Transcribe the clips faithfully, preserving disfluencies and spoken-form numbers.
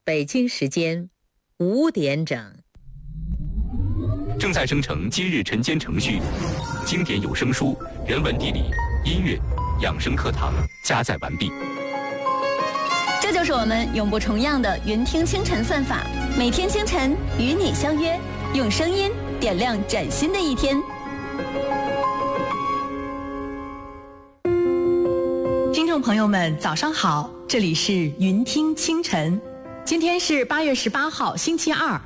北京时间五点整。 正在生成今日晨间程序，经典有声书、人文地理、音乐、养生课堂加载完毕。 这就是我们永不重样的云听清晨算法，每天清晨与你相约，用声音点亮崭新的一天。 听众朋友们，早上好，这里是云听清晨，今天是八月十八号，星期二。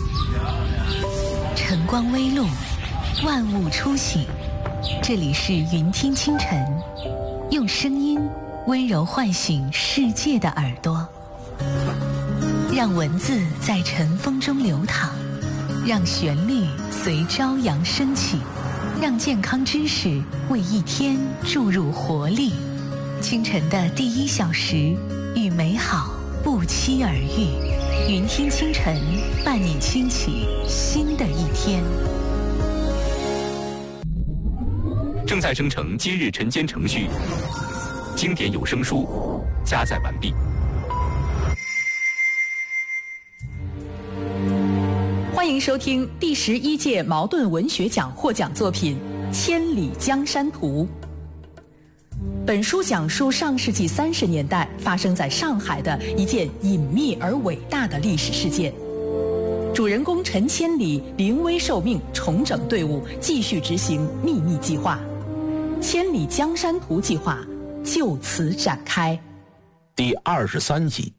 晨光微露，万物初醒，这里是云听清晨，用声音温柔唤醒世界的耳朵，让文字在晨风中流淌，让旋律随朝阳升起，让健康知识为一天注入活力。清晨的第一小时，与美好不期而遇。云听清晨，伴你轻启新的一天。 正在生成今日晨间程序，经典有声书加载完毕。 欢迎收听第十一届茅盾文学奖获奖作品《千里江山图》。本书讲述上世纪三十年代发生在上海的一件隐秘而伟大的历史事件。主人公陈千里临危受命，重整队伍，继续执行秘密计划。千里江山图计划就此展开。 第二十三集。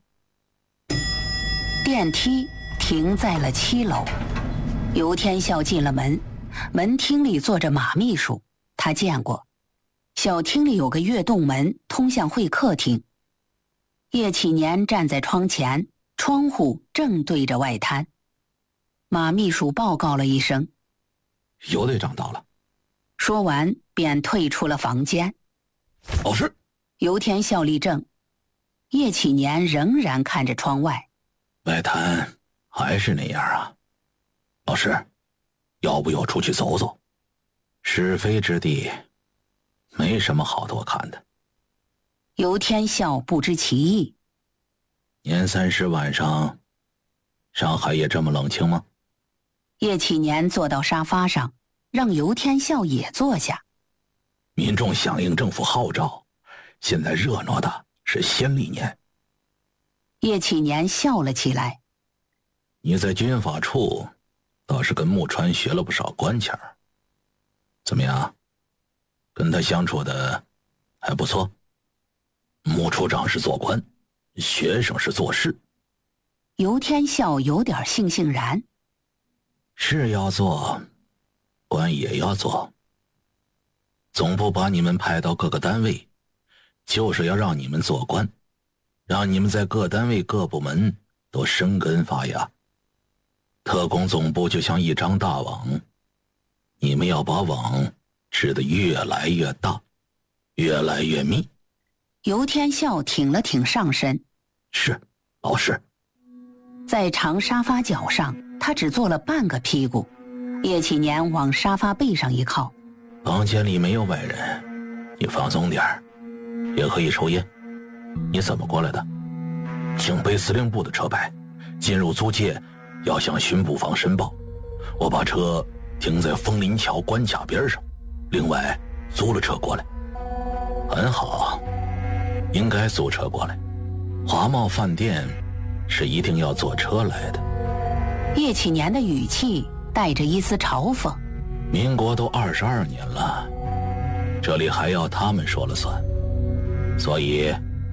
电梯停在了七楼，游天笑进了门，门厅里坐着马秘书，他见过。小厅里有个跃动门，通向会客厅。叶启年站在窗前，窗户正对着外滩。马秘书报告了一声：“ 尤队长到了。” 说完便退出了房间。 老师， 游天笑立正，叶启年仍然看着窗外。 外滩还是那样啊。老师，要不要出去走走？是非之地，没什么好多看的。 游天笑不知其意。 年三十晚上，上海也这么冷清吗？ 叶启年坐到沙发上，让游天笑也坐下。 民众响应政府号召，现在热闹的是新历年。 叶启年笑了起来。 你在军法处倒是跟木川学了不少官腔，怎么样？跟他相处的还不错。穆处长是做官，学生是做事。 游天笑有点悻悻然。 事要做，官也要做。总部把你们派到各个单位，就是要让你们做官，让你们在各单位各部门都生根发芽。特工总部就像一张大网，你们要把网织得越来越大，越来越密。 游天笑挺了挺上身。 是，老师。 在长沙发角上，他只坐了半个屁股。叶启年往沙发背上一靠。 房间里没有外人，你放松点儿，也可以抽烟。你怎么过来的？警备司令部的车牌，进入租界要向巡捕房申报。我把车停在枫林桥关卡边上，另外租了车过来。很好，应该租车过来。华茂饭店是一定要坐车来的。 叶启年的语气带着一丝嘲讽。 民国都二十二年了，这里还要他们说了算。所以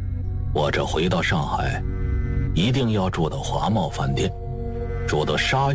我这回到上海，一定要住到华茂饭店，住到沙